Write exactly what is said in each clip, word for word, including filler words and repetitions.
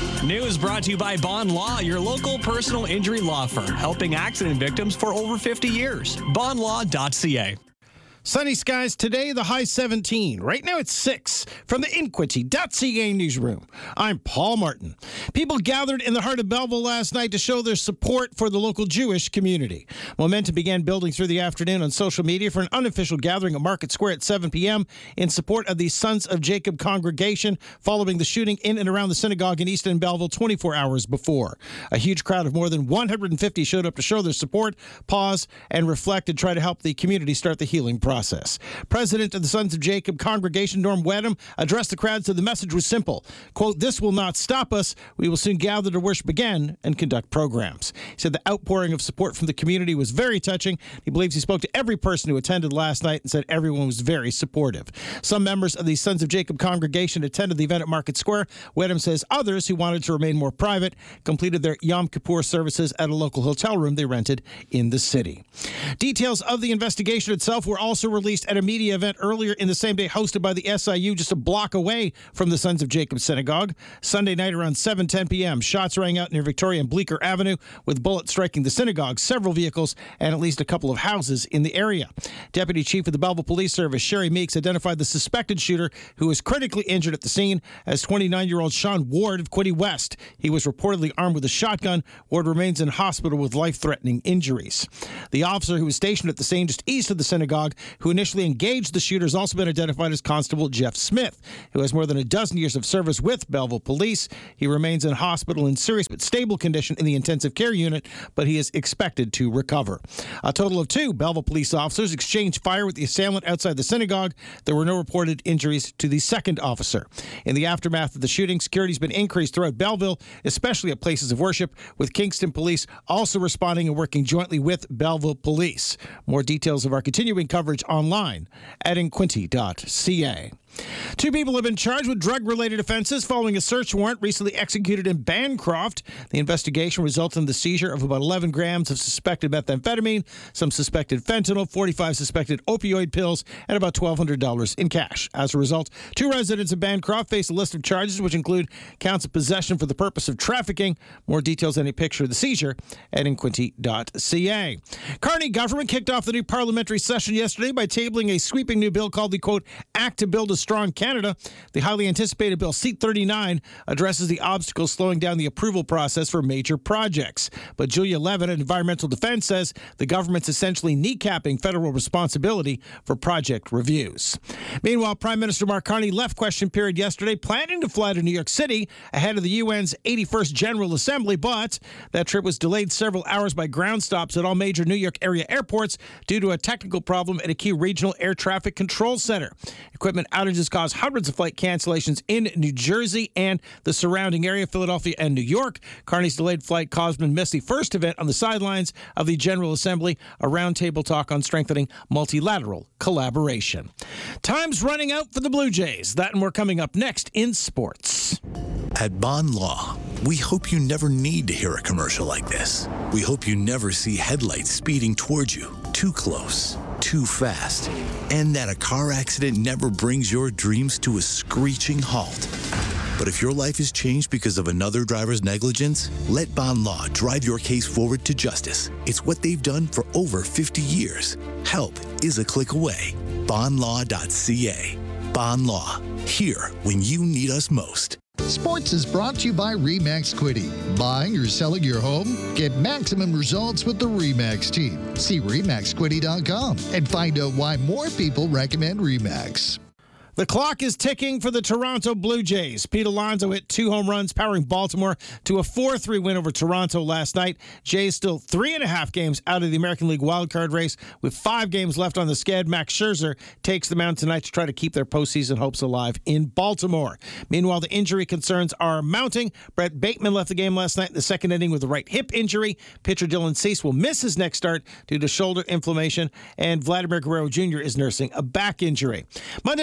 News brought to you by Bond Law, your local personal injury law firm, helping accident victims for over fifty years. bond law dot c a. Sunny skies today, the high seventeen. Right now it's six. From the Inquity dot c a newsroom, I'm Paul Martin. People gathered in the heart of Belleville last night to show their support for the local Jewish community. Momentum began building through the afternoon on social media for an unofficial gathering at Market Square at seven p.m. in support of the Sons of Jacob congregation following the shooting in and around the synagogue in East End Belleville twenty-four hours before. A huge crowd of more than one hundred fifty showed up to show their support, pause, and reflect and try to help the community start the healing process. Process. President of the Sons of Jacob congregation, Norm Wedham, addressed the crowd, so the message was simple. Quote, "This will not stop us. We will soon gather to worship again and conduct programs." He said the outpouring of support from the community was very touching. He believes he spoke to every person who attended last night and said everyone was very supportive. Some members of the Sons of Jacob congregation attended the event at Market Square. Wedham says others who wanted to remain more private completed their Yom Kippur services at a local hotel room they rented in the city. Details of the investigation itself were also released at a media event earlier in the same day hosted by the S I U just a block away from the Sons of Jacob Synagogue. Sunday night around seven ten p.m., shots rang out near Victoria and Bleecker Avenue with bullets striking the synagogue, several vehicles, and at least a couple of houses in the area. Deputy Chief of the Belleville Police Service, Sherry Meeks, identified the suspected shooter, who was critically injured at the scene, as twenty-nine-year-old Sean Ward of Quiddy West. He was reportedly armed with a shotgun. Ward remains in hospital with life-threatening injuries. The officer who was stationed at the scene just east of the synagogue, who initially engaged the shooter, has also been identified as Constable Jeff Smith, who has more than a dozen years of service with Belleville Police. He remains in hospital in serious but stable condition in the intensive care unit, but he is expected to recover. A total of two Belleville police officers exchanged fire with the assailant outside the synagogue. There were no reported injuries to the second officer. In the aftermath of the shooting, security has been increased throughout Belleville, especially at places of worship, with Kingston Police also responding and working jointly with Belleville Police. More details of our continuing coverage online at inquinty dot c a. Two people have been charged with drug-related offenses following a search warrant recently executed in Bancroft. The investigation resulted in the seizure of about eleven grams of suspected methamphetamine, some suspected fentanyl, forty-five suspected opioid pills, and about twelve hundred dollars in cash. As a result, two residents of Bancroft face a list of charges, which include counts of possession for the purpose of trafficking. More details and a picture of the seizure at inquinty dot c a. Carney government kicked off the new parliamentary session yesterday by tabling a sweeping new bill called the, quote, Act to Build a Strong Canada. The highly anticipated bill, C thirty-nine, addresses the obstacles slowing down the approval process for major projects. But Julia Levin at Environmental Defense says the government's essentially kneecapping federal responsibility for project reviews. Meanwhile, Prime Minister Mark Carney left question period yesterday planning to fly to New York City ahead of the U N's eighty-first General Assembly, but that trip was delayed several hours by ground stops at all major New York area airports due to a technical problem at a key regional air traffic control center. Equipment outages caused hundreds of flight cancellations in New Jersey and the surrounding area, Philadelphia and New York. Carney's delayed flight caused him to miss the first event on the sidelines of the General Assembly, a roundtable talk on strengthening multilateral collaboration. Time's running out for the Blue Jays. That and more coming up next in sports. At Bond Law, we hope you never need to hear a commercial like this. We hope you never see headlights speeding towards you, too close, too fast, and that a car accident never brings your dreams to a screeching halt. But if your life is changed because of another driver's negligence, let Bond Law drive your case forward to justice. It's what they've done for over fifty years. Help is a click away. bond law dot c a. Bond Law, here when you need us most. Sports is brought to you by RE/MAX Quiddy. Buying or selling your home? Get maximum results with the RE/MAX team. See re max quiddy dot com and find out why more people recommend RE/MAX. The clock is ticking for the Toronto Blue Jays. Pete Alonso hit two home runs, powering Baltimore to a four three win over Toronto last night. Jays still three and a half games out of the American League wildcard race with five games left on the sked. Max Scherzer takes the mound tonight to try to keep their postseason hopes alive in Baltimore. Meanwhile, the injury concerns are mounting. Brett Bateman left the game last night in the second inning with a right hip injury. Pitcher Dylan Cease will miss his next start due to shoulder inflammation, and Vladimir Guerrero Junior is nursing a back injury. Monday Night Football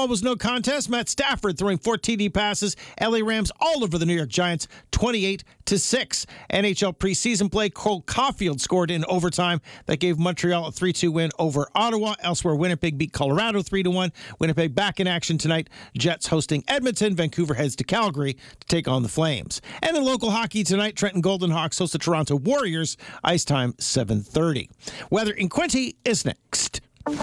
Football was no contest. Matt Stafford throwing four T D passes. L A Rams all over the New York Giants, twenty-eight to six. N H L preseason play. Cole Caulfield scored in overtime. That gave Montreal a three two win over Ottawa. Elsewhere, Winnipeg beat Colorado three to one. Winnipeg back in action tonight. Jets hosting Edmonton. Vancouver heads to Calgary to take on the Flames. And in local hockey tonight, Trenton Golden Hawks host the Toronto Warriors. Ice time seven thirty. Weather in Quinte is next.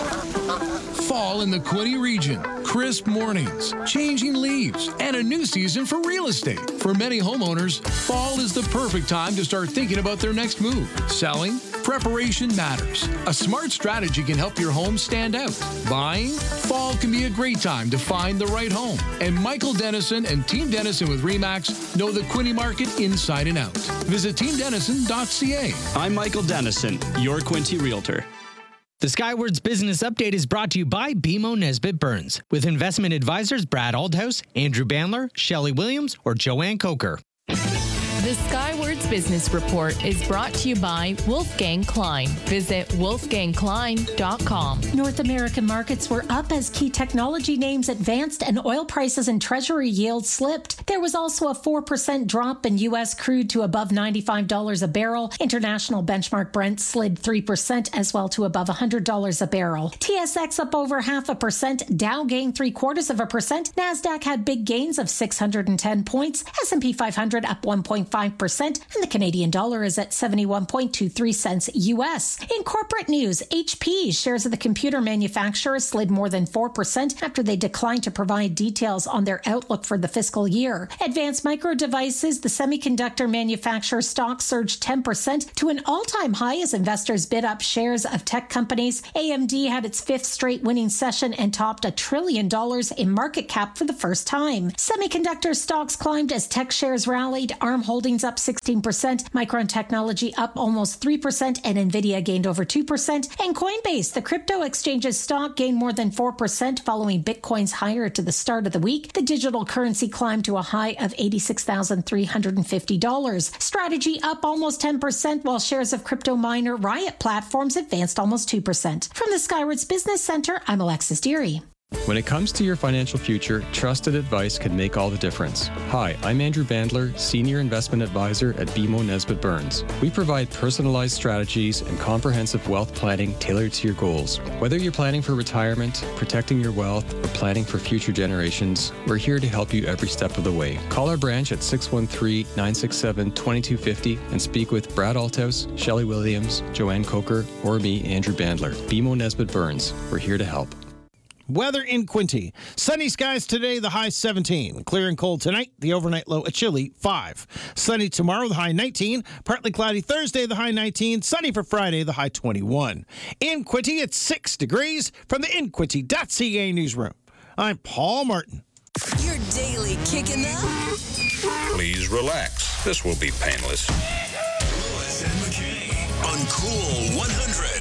Fall in the Quinte region, crisp mornings, changing leaves, and a new season for real estate. For many homeowners, fall is the perfect time to start thinking about their next move. Selling? Preparation matters. A smart strategy can help your home stand out. Buying? Fall can be a great time to find the right home. And Michael Dennison and Team Dennison with RE/MAX know the Quinte market inside and out. Visit team dennison dot c a. I'm Michael Dennison, your Quinte Realtor. The Skywards Business Update is brought to you by B M O Nesbitt Burns, with investment advisors Brad Aldhouse, Andrew Bandler, Shelley Williams, or Joanne Coker. The Skywards Business Report is brought to you by Wolfgang Klein. Visit wolfgang klein dot com. North American markets were up as key technology names advanced and oil prices and treasury yields slipped. There was also a four percent drop in U S crude to above ninety-five dollars a barrel. International benchmark Brent slid three percent as well to above one hundred dollars a barrel. T S X up over half a percent. Dow gained three quarters of a percent. NASDAQ had big gains of six hundred ten points. S and P five hundred up one point five percent, and the Canadian dollar is at seventy-one point two three cents U S. In corporate news, H P shares of the computer manufacturer slid more than four percent after they declined to provide details on their outlook for the fiscal year. Advanced Micro Devices, the semiconductor manufacturer stock surged ten percent to an all-time high as investors bid up shares of tech companies. A M D had its fifth straight winning session and topped a trillion dollars in market cap for the first time. Semiconductor stocks climbed as tech shares rallied. ARM Holdings up sixteen percent, Micron Technology up almost three percent, and Nvidia gained over two percent. And Coinbase, the crypto exchange's stock, gained more than four percent following Bitcoin's higher to the start of the week. The digital currency climbed to a high of eighty-six thousand three hundred fifty dollars. Strategy up almost ten percent, while shares of crypto miner Riot Platforms advanced almost two percent. From the Skywards Business Center, I'm Alexis Deary. When it comes to your financial future, trusted advice can make all the difference. Hi, I'm Andrew Bandler, Senior Investment Advisor at B M O Nesbitt Burns. We provide personalized strategies and comprehensive wealth planning tailored to your goals. Whether you're planning for retirement, protecting your wealth, or planning for future generations, we're here to help you every step of the way. Call our branch at six one three, nine six seven, two two five zero and speak with Brad Althouse, Shelley Williams, Joanne Coker, or me, Andrew Bandler. B M O Nesbitt Burns. We're here to help. Weather in Quinte. Sunny skies today, the high seventeen. Clear and cold tonight, the overnight low a chilly five. Sunny tomorrow, the high nineteen. Partly cloudy Thursday, the high nineteen. Sunny for Friday, the high twenty-one. In Quinte, it's six degrees from the in quinte dot c a newsroom. I'm Paul Martin. Your daily kick in the... Please relax. This will be painless. Lewis and McKay on Cool one hundred.